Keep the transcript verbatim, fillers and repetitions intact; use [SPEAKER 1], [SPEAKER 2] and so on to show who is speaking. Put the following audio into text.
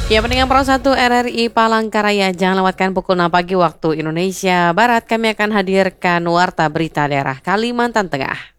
[SPEAKER 1] Ya, pendengar Pro satu R R I Palangkaraya, jangan lewatkan pukul enam pagi waktu Indonesia Barat. Kami akan hadirkan Warta Berita Daerah Kalimantan Tengah.